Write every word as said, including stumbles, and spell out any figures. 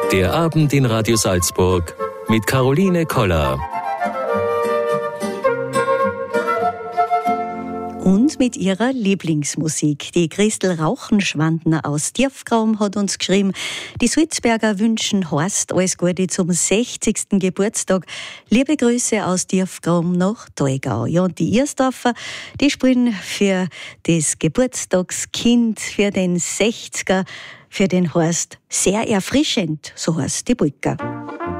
Der Abend in Radio Salzburg mit Caroline Koller. Und mit ihrer Lieblingsmusik. Die Christel Rauchenschwandner aus Tiefgraum hat uns geschrieben, die Sulzberger wünschen Horst alles Gute zum sechzigsten Geburtstag. Liebe Grüße aus Tiefgraum nach Thalgau. Ja, und die Ersdorfer, die spielen für das Geburtstagskind, für den sechziger, für den Horst sehr erfrischend, so heißt die Polka.